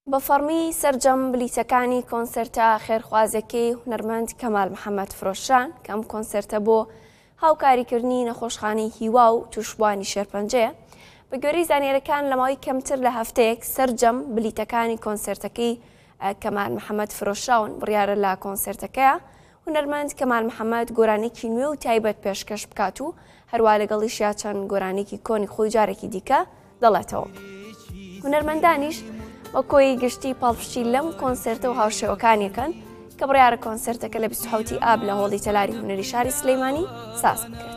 بەفەڕمی سەرجەم بلیتەکانی کۆنسەرتە خێرخوازەکەی هونەرمەند کەمال محەممەد فرۆشان کە ئەم کۆنسەرتە بۆ هاوکاریکردنی نەخۆشخانەی هیوا و تووشبوانی شێرپەنجەیە بە گوێرەی زانیاریەکان لە ماوەی کەمتر لە هەفتەیەک سەرجەم بلیتەکانی کۆنسەرتەکەی کەمال محەممەد فرۆشاون بڕیارە لە کۆنسەرتەکەیە هونەرمەند کەمال محەممەد گۆرانێکی نوێ و تایبەت پێشکەش بکات و هەروە لەگەڵیشیا چەند گۆرانێکی کۆنی خۆی جارێکی دیکە دەڵێتەوە. هونەرمەندانیش بە کۆی گشتی پاڵپشتی لەم کۆنسەرتە و هاوشێوەکانیەکەن کە بڕیارە کۆنسەرتەکە لە 27 ئاب لە هۆڵی تەلاری هونەری شاری سلەیمانی ساز بکرێت.